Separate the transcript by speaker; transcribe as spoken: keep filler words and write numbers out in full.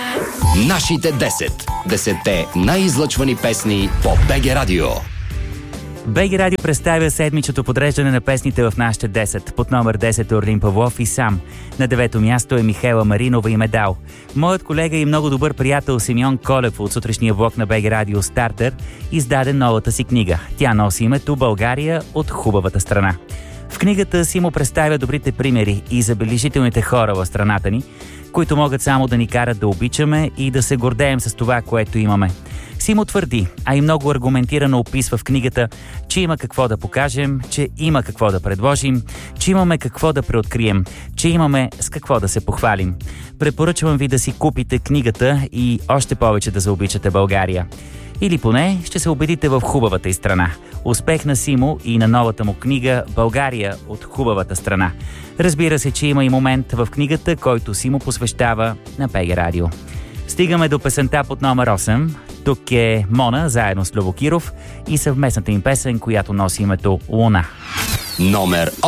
Speaker 1: Нашите десет. Десетте най-излъчвани песни по БГ Радио.
Speaker 2: БГ Радио представя седмичното подреждане на песните в нашите десет. Под номер десет е Орлин Павлов и Сам. На девето място е Михела Маринова и Медал. Моят колега и много добър приятел Симеон Колев от сутрешния блок на БГ Радио Стартер издаде новата си книга. Тя носи името България от хубавата страна. В книгата си му представя добрите примери и забележителните хора в страната ни, които могат само да ни карат да обичаме и да се гордеем с това, което имаме. Симо твърди, а и много аргументирано описва в книгата, че има какво да покажем, че има какво да предложим, че имаме какво да преоткрием, че имаме с какво да се похвалим. Препоръчвам ви да си купите книгата и още повече да заобичате България. Или поне ще се убедите в хубавата й страна. Успех на Симо и на новата му книга «България от хубавата страна». Разбира се, че има и момент в книгата, който Симо посвещава на БГ Радио. Стигаме до песента под номер осем. Тук е Мона, заедно с Любо Киров и съвместната им песен, която носи името «Луна».
Speaker 1: Номер